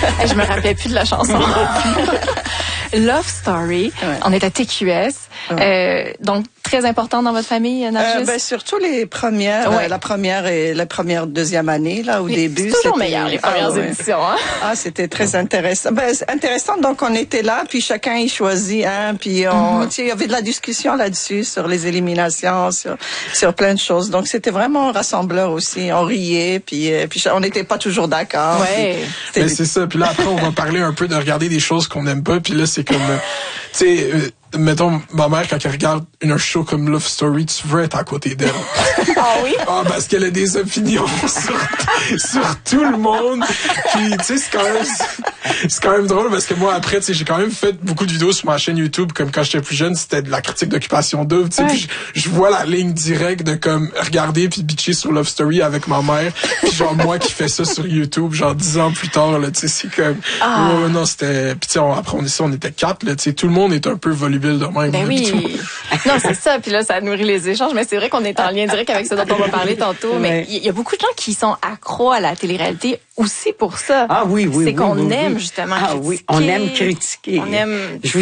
Je me rappelais plus de la chanson. Love Story. Ouais. On est à TQS. Ouais. Donc, très important dans votre famille, Nargis? Surtout les premières, la première, deuxième année, là, au début. C'est toujours meilleur, les premières éditions, hein? C'était très intéressant. Intéressant, donc on était là, puis chacun y choisit un, puis il y avait de la discussion là-dessus, sur les éliminations, sur plein de choses. Donc c'était vraiment rassembleur aussi. On riait, puis on n'était pas toujours d'accord. Ouais. Mais c'est ça. Puis là, après, on va parler un peu de regarder des choses qu'on n'aime pas, puis là, c'est comme, tu sais, mettons, ma mère, quand elle regarde un show comme Love Story, tu veux être à côté d'elle. Ah oui? Parce qu'elle a des opinions sur tout le monde. Puis, tu sais, c'est quand même drôle parce que moi, après, tu sais, j'ai quand même fait beaucoup de vidéos sur ma chaîne YouTube, comme quand j'étais plus jeune, c'était de la critique d'Occupation Double, tu sais, puis je vois la ligne directe de comme regarder puis bitcher sur Love Story avec ma mère, puis genre moi qui fais ça sur YouTube, genre 10 ans plus tard, là, tu sais, c'est comme, non, c'était, puis tu sais, après on était 4, là, tu sais, tout le monde est un peu volubile de même. Ben oui. Non, c'est ça, puis là, ça nourrit les échanges, mais c'est vrai qu'on est en lien direct avec ce dont on va parler tantôt, mais il y a beaucoup de gens qui sont accros à la télé-réalité aussi pour ça. Ah oui, oui, c'est qu'on aime justement critiquer. On aime critiquer. On aime